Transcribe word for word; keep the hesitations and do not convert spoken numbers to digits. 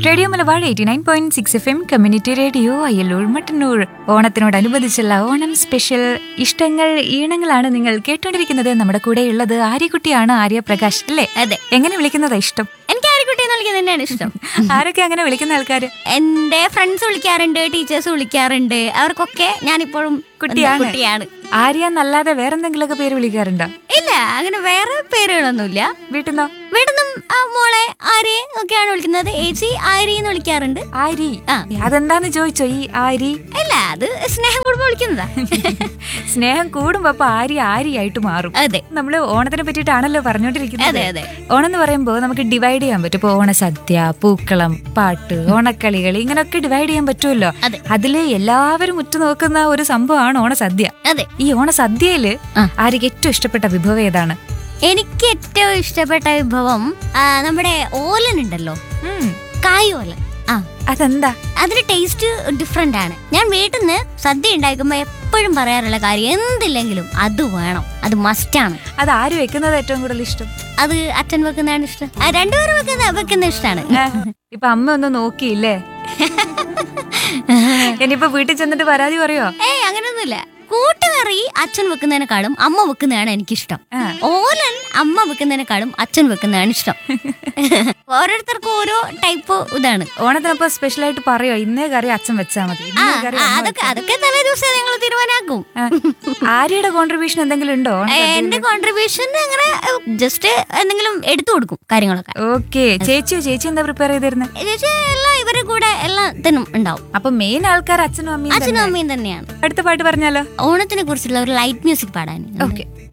Radio Malabar eighty nine point six F M community radio Ayyallur Mattannur. ഓണത്തിനോടനുബന്ധിച്ചുള്ള Onam special ഇഷ്ടങ്ങൾ ഈണങ്ങളാണ് നിങ്ങൾ കേട്ടോണ്ടിരിക്കുന്നത്. നമ്മുടെ കൂടെയുള്ളത് ആര്യക്കുട്ടിയാണ്, ആര്യ പ്രകാശ് അല്ലേ? അതെ. എങ്ങനെ വിളിക്കുന്നതാ ഇഷ്ടം? എനിക്ക് ആര്യക്കുട്ടി എന്ന് വിളിക്കുന്നത് തന്നെയാണ് ഇഷ്ടം. ആരൊക്കെ അങ്ങനെ വിളിക്കുന്ന ആൾക്കാര്? എന്റെ ഫ്രണ്ട്സ് വിളിക്കാറുണ്ട്, ടീച്ചേഴ്സ് വിളിക്കാറുണ്ട്. അവർക്കൊക്കെ ഞാനിപ്പോഴും കുട്ടിയാണ്. കുട്ടിയാണ്. ആര്യ എന്നല്ലാതെ വേറെന്തെങ്കിലുമൊക്കെ പേര് വിളിക്കാറുണ്ടോ? ഇല്ല, അങ്ങനെ വേറെ പേരുകളൊന്നുമില്ല. വീട്ടിന്നോ? വീട്ടിന്നും മോളെ ആര്യ ഒക്കെയാണ് വിളിക്കുന്നത്. ഏച്ചി ആരി എന്ന് വിളിക്കാറുണ്ട്. ആരി? ആ. അതെന്താന്ന് ചോദിച്ചോ ഈ ആരി? അല്ല, അത് സ്നേഹം കൂടുമ്പോ വിളിക്കുന്നതാ. സ്നേഹം കൂടുമ്പോ അപ്പൊ ആരി ആരിയായിട്ട് മാറും. അതെ, നമ്മള് ഓണത്തിനെ പറ്റിയിട്ടാണല്ലോ പറഞ്ഞോണ്ടിരിക്കുന്നത്. അതെ അതെ. ഓണം എന്ന് പറയുമ്പോ നമുക്ക് ഡിവൈഡ് ചെയ്യാൻ പറ്റും. ഇപ്പൊ ഓണസദ്യ, പൂക്കളം, പാട്ട്, ഓണക്കളികൾ, ഇങ്ങനെയൊക്കെ ഡിവൈഡ് ചെയ്യാൻ പറ്റുമല്ലോ. അതെ. അതില് എല്ലാവരും ഉറ്റുനോക്കുന്ന ഒരു സംഭവമാണ് ഓണസദ്യ. അതെ. ഈ ഓണസദ്യയില് ആര്യക്ക് ഏറ്റവും ഇഷ്ടപ്പെട്ട വിഭവം ഏതാണ്? എനിക്ക് ഏറ്റവും ഇഷ്ടപ്പെട്ട വിഭവം നമ്മുടെ ഓലൻ ഉണ്ടല്ലോ, കായോലൻ. ആ, അതെന്താ? അതിന്റെ ടേസ്റ്റ് ഡിഫറെന്റ് ആണ്. ഞാൻ വീട്ടിൽ നിന്ന് സദ്യ ഉണ്ടാക്കുമ്പോ എപ്പോഴും പറയാറുള്ള കാര്യം, എന്തില്ലെങ്കിലും അത് വേണം, അത് മസ്റ്റ് ആണ്. അത് ആര് വെക്കുന്നത് ഏറ്റവും കൂടുതൽ ഇഷ്ടം? അത് അച്ഛൻ വെക്കുന്നതാണ് ഇഷ്ടം. രണ്ടുപേരും വെക്കുന്ന വെക്കുന്ന ഇഷ്ടമാണ്. ഇപ്പൊ അമ്മ ഒന്നും നോക്കിയില്ലേ? ഇനിയിപ്പോ വീട്ടിൽ ചെന്നിട്ട് പരാതി പറയോ? ഏയ്, അങ്ങനെയൊന്നുമില്ല. കൂട്ടുകറി അച്ഛൻ വെക്കുന്നതിനെക്കാളും അമ്മ വെക്കുന്നതാണ് എനിക്കിഷ്ടം. ഓലൻ അമ്മ വെക്കുന്നതിനെക്കാളും അച്ഛൻ വെക്കുന്നതാണ് ഇഷ്ടം. ഓരോരുത്തർക്കും ഓരോ ടൈപ്പ് ഇതാണ്. ഓണത്തിനപ്പോ സ്പെഷ്യൽ ആയിട്ട് പറയോ ഇന്നേ കറി അച്ഛൻ വെച്ചാ മതി? അതൊക്കെ അതൊക്കെ തലേ ദിവസം ഞങ്ങൾ തീരുമാനാക്കും. ആര്യയുടെ കോൺട്രിബ്യൂഷൻ എന്തെങ്കിലും ഉണ്ടോ? എന്റെ കോൺട്രിബ്യൂഷൻ അങ്ങനെ ജസ്റ്റ് എന്തെങ്കിലും എടുത്തു കൊടുക്കും കാര്യങ്ങളൊക്കെ. ഓക്കെ. ചേച്ചിയോ? ചേച്ചി എന്താ പ്രിപ്പയർ ചെയ്തിരുന്നത്? ചേച്ചി എല്ലാം ഇവരെ കൂടെ എല്ലാത്തിനും ഉണ്ടാവും. അപ്പൊ മെയിൻ ആൾക്കാർ അച്ഛനും അമ്മയും അച്ഛനും അമ്മയും തന്നെയാണ്. അടുത്ത പാട്ട് പറഞ്ഞാലോ? ഓണത്തിനെ കുറിച്ചുള്ള ഒരു ലൈറ്റ് മ്യൂസിക് പാടാൻ. ഓക്കെ.